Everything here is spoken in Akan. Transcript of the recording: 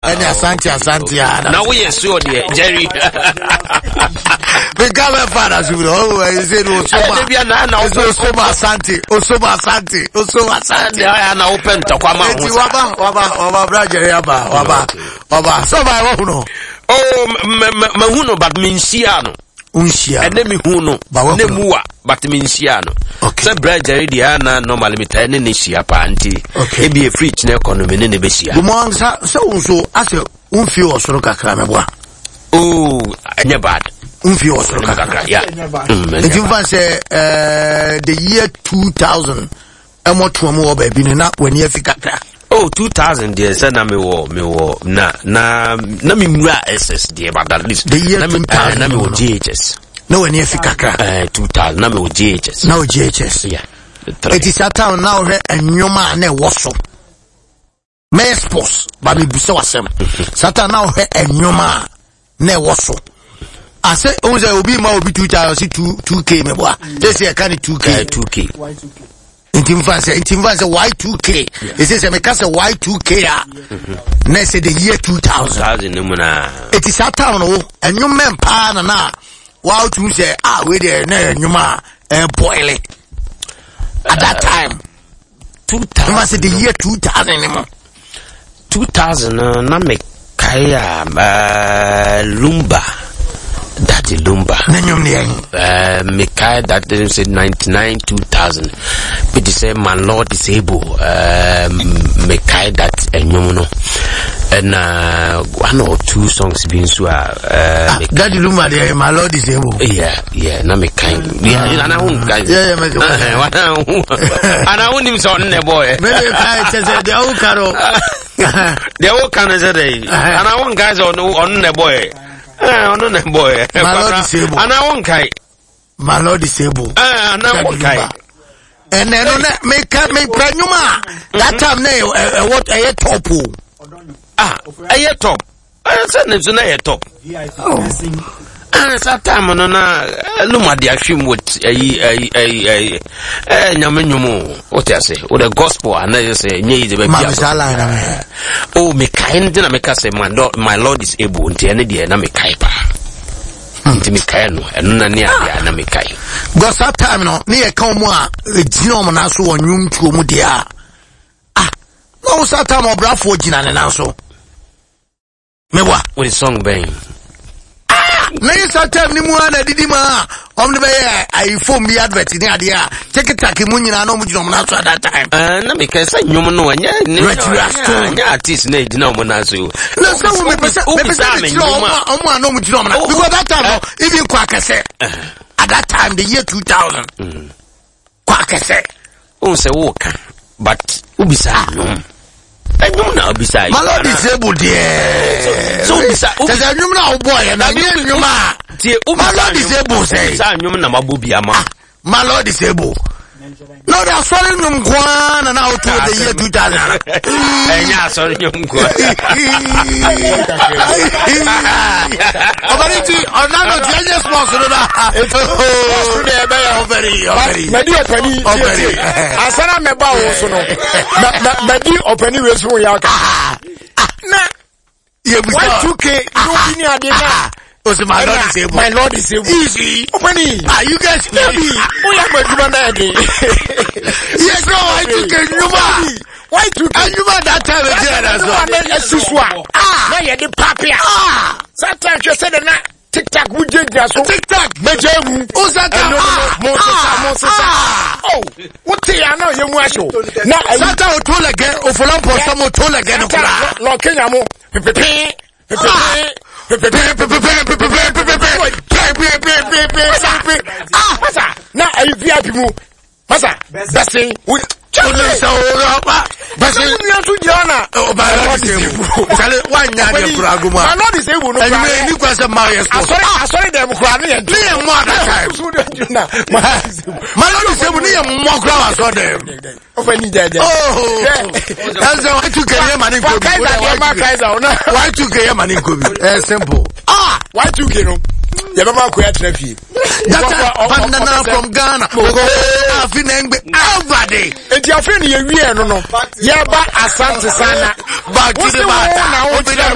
And Asante. Now we are sure, dear Jerry. We got my father's with I said, Osoma Asante. I am open to come out. Waba. So my Wahuno. Oh, Mahuno, but Minciano. Unshia. And then Mihuno, Nemua, but Minciano. Okay. So, Brad Jerry Diana, normally Mitani Nishia Panti. Okay. Be a free economy in the Bessia. Among so, as a Unfio or Soroka Kramabwa. Oh, never bad. Unfio or Soroka, yeah. If you say, the year 2000, and what one more baby, not when you figure. Oh, 2000 dear, said na me wo na me mura SS dear, but at least the year 2000 na me wo GHS. No when you fikakra 2000 na me wo GHS. Now GHS, yeah. It is a town now and nyoma na woso. Me sports, ba me busa wasem. Satan now and nyoma na woso. I say oza obi ma obi 2000 see 2k me boa. This year can 2k. Why 2k? Intimfancy Y2K. It says a make us a Y2K. Next the year 2000. It is a town and you men pan na. Wow to say we there na nyuma boil it. At that time 2000 must say the year 2000 na me kaya Lumba. Daddy Lumba. Mikai that didn't say 99 2000. But they say my Lord is able. Mikai that and and one or two songs being so Daddy Lumba there, my Lord is able. Yeah, na Mikai. Yeah, and I won't guys. Yeah, and I won't even son the boy. Maybe the old caro. The old can say and I want guys on the boy. On the boy, my Lord is able. And I won't kite. My Lord is able. And I won't kite. And then make pranuma. That time now, what a top. A top. I said it's a top. That time on Luma the Ashim with a Yamenumo. What I say, with the gospel, and I say, oh, me kind, then I make us say, my Lord is able to any day, and I'm a kaipa. Into me kind, and none near Anamikai. Because that time, no, near Comwa, the Genomonaso and Yum Mudia. No, that time of Brafo Ginan and also. Mewa, with a song bang. Next time ni mwana didima omni be iPhone bi advert ni ade a TikTok mu nyina no mu jino mo na so at that time na me ka say nyom no anya ni artist na edina mo na so no so we be say omo no mu jino mo na because that time even kwa kese at that time the year 2000 kwa kese o say wo ka but ubisa nyom anyum na obisa my Lord is able there so obisa say anyum na boy na anyum my Lord is able say anyum na mabobi ama my Lord is able no they are sorry nyum kwan na now to the year 2000 enya sorry nyum kwan obariti onano tianye sponsor na very medi opani asana meba wo so no medi opani we so ya ka na ye busa Y2K no bini ade na my Lord is able. My Lord is able. Easy. Opani. You guys maybe. Oh yeah, my juma na ade. Yes, no, Y2K nyuma. Y2K nyuma that time again as well. Na suswa. Na ye de papia. Sometimes you say na TikTok we dey so. TikTok mejewu. Osaka. Monsesa. Oh, what ya na ye mu asho. Na Sata o to again, o folan po samo to again no kra. No Kenya mo. Pepe. Masa na ayi VIP mu masa besin we so besin ni asu jana o ba sale wanya de kuraguma my Lord is able no ni kwa se Marius asori dem kura ni mo that time my Lord is able ni mo kura wa so dem ofani jaja that's Y2K mani ko Y2K mani ko simple Y2K no ya baba ko ya tena fie bandana from Ghana afinengbe everybody enti afin ye wie no ya ba Asante Sana back to the bar